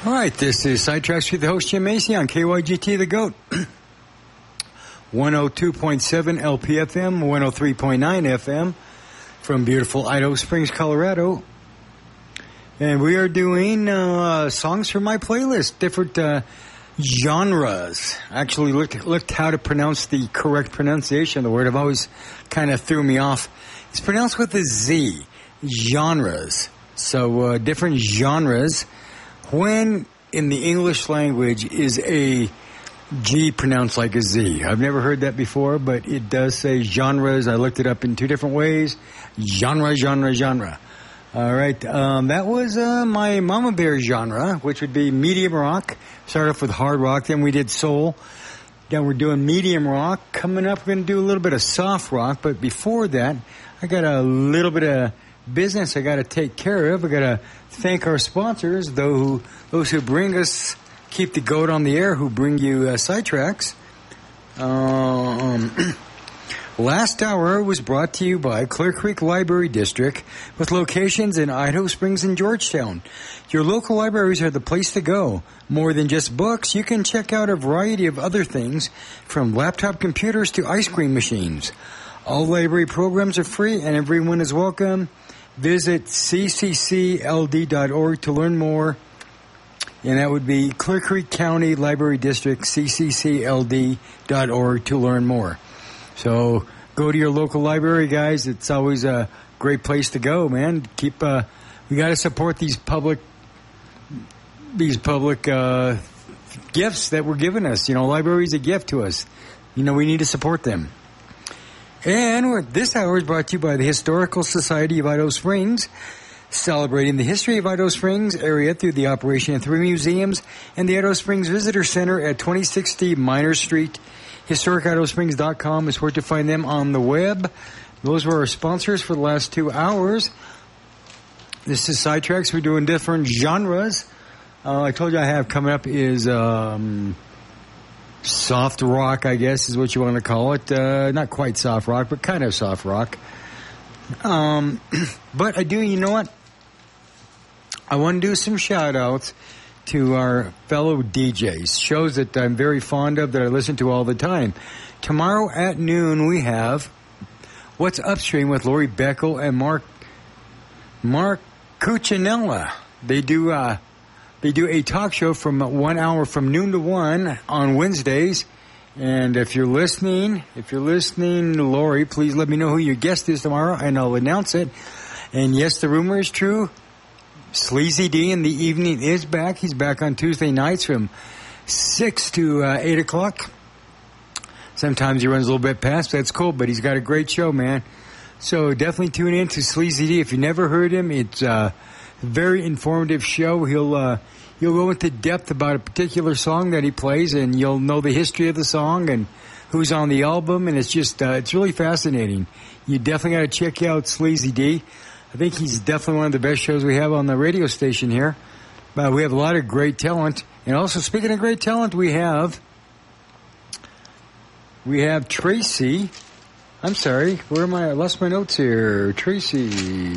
All right, this is Sidetracks with the host, Jim Macy, on KYGT The Goat. 102.7 LPFM, 103.9 FM from beautiful Idaho Springs, Colorado. And we are doing songs from my playlist, different genres. Actually looked how to pronounce the correct pronunciation of the word. I've always kind of threw me off. It's pronounced with a Z, genres. So different genres. When in the English language is a G pronounced like a Z? I've never heard that before, but it does say genres. I looked it up in two different ways. Genre. All right. That was my Mama Bear genre, which would be medium rock. Started off with hard rock. Then we did soul. Then we're doing medium rock. Coming up, we're going to do a little bit of soft rock. But before that, I got a little bit of business I got to take care of. I got to thank our sponsors, those who bring us, keep the goat on the air, who bring you Sidetracks. Last hour was brought to you by Clear Creek Library District, with locations in Idaho Springs and Georgetown. Your local libraries are the place to go. More than just books, you can check out a variety of other things, from laptop computers to ice cream machines. All library programs are free and everyone is welcome. Visit cccld.org to learn more. And that would be Clear Creek County Library District, cccld.org to learn more. So go to your local library, guys. It's always a great place to go, man. We got to support these public gifts that were given us. You know, library's a gift to us. You know, we need to support them. And this hour is brought to you by the Historical Society of Idaho Springs, celebrating the history of Idaho Springs area through the operation of 3 museums and the Idaho Springs Visitor Center at 2060 Minor Street. HistoricIdahoSprings.com is where to find them on the web. Those were our sponsors for the last 2 hours. This is Sidetracks. We're doing different genres. I told you I have coming up is soft rock, I guess is what you want to call it. Not quite soft rock, but kind of soft rock. But I do, you know what? I want to do some shout-outs to our fellow DJs, shows that I'm very fond of, that I listen to all the time. Tomorrow at noon, we have What's Upstream with Lori Beckel and Mark Cuccinella. They do a talk show from 1 hour from noon to 1 on Wednesdays. And if you're listening, Lori, please let me know who your guest is tomorrow, and I'll announce it. And yes, the rumor is true. Sleazy D in the evening is back. He's back on Tuesday nights from 6 to 8 o'clock. Sometimes he runs a little bit past. That's cool, but he's got a great show, man. So definitely tune in to Sleazy D. If you never heard him, it's a very informative show. He'll go into depth about a particular song that he plays, and you'll know the history of the song and who's on the album, and it's just it's really fascinating. You definitely got to check out Sleazy D. I think he's definitely one of the best shows we have on the radio station here. But we have a lot of great talent. And also, speaking of great talent, we have Tracy. I'm sorry, where am I? I lost my notes here. Tracy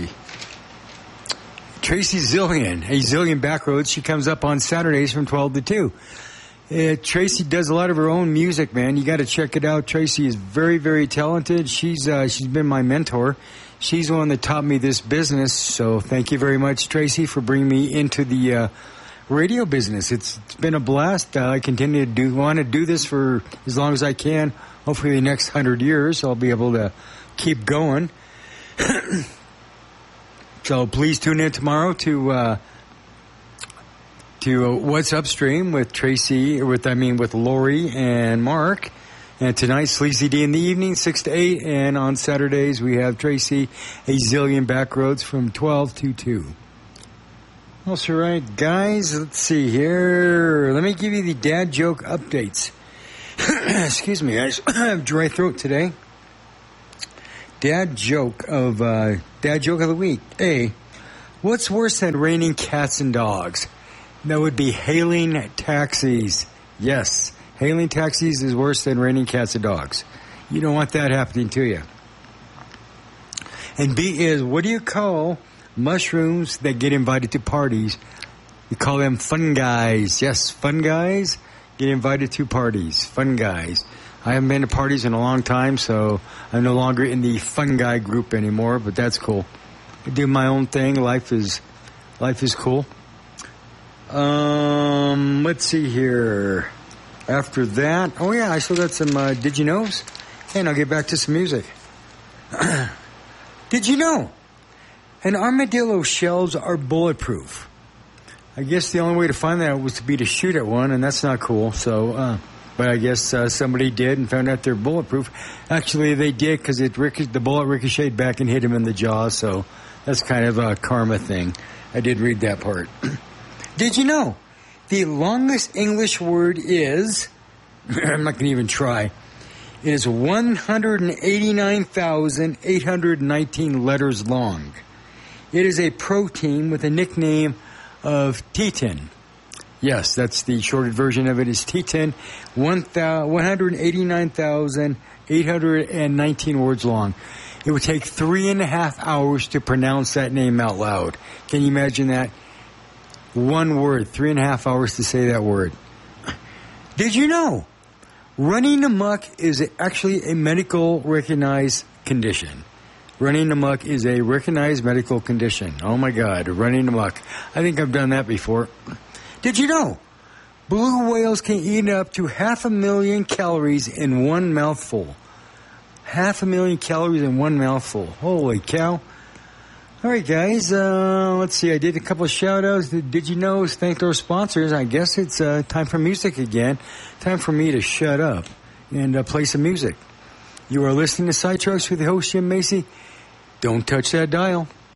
Zillion, a Zillion Backroads. She comes up on Saturdays from 12 to 2. Tracy does a lot of her own music, man. You got to check it out. Tracy is very, very talented. She's been my mentor. She's the one that taught me this business. So thank you very much, Tracy, for bringing me into the radio business. It's been a blast. I continue to want to do this for as long as I can. Hopefully the next 100 years I'll be able to keep going. So please tune in tomorrow to What's Upstream with with Lori and Mark. And tonight, Sleazy D in the evening, 6 to 8. And on Saturdays, we have Tracy, a Zillion Backroads from 12 to 2. Also, right, guys, let's see here. Let me give you the dad joke updates. Excuse me, guys. I have dry throat today. Dad joke of the week. A, what's worse than raining cats and dogs? That would be hailing taxis. Yes, hailing taxis is worse than raining cats and dogs. You don't want that happening to you. And B is, what do you call mushrooms that get invited to parties We call them fun guys. Yes, fun guys get invited to parties. Fun guys. I haven't been to parties in a long time, so I'm no longer in the fun guy group anymore, but that's cool. I do my own thing. Life is cool. Let's see here. After that, oh yeah, I still got some Did You Knows? And I'll get back to some music. Did you know an armadillo shells are bulletproof? I guess the only way to find that was to shoot at one, and that's not cool. So, but I guess somebody did and found out they're bulletproof. Actually, they did because the bullet ricocheted back and hit him in the jaw. So that's kind of a karma thing. I did read that part. Did you know the longest English word is? I'm not going to even try. It is 189,819 letters long. It is a protein with a nickname of Titin. Yes, that's the shorted version of it is Titin. 189,819 words long. It would take 3.5 hours to pronounce that name out loud. Can you imagine that? One word, 3.5 hours to say that word. Did you know running amok is actually a medical recognized condition? Running amok is a recognized medical condition. Oh my God, running amok. I think I've done that before. Did you know blue whales can eat up to 500,000 calories in one mouthful? 500,000 calories in one mouthful. Holy cow. All right, guys, let's see. I did a couple of shout-outs. Did you know? Thank our sponsors. I guess it's time for music again. Time for me to shut up and play some music. You are listening to Sidetracks with the host, Jim Macy. Don't touch that dial.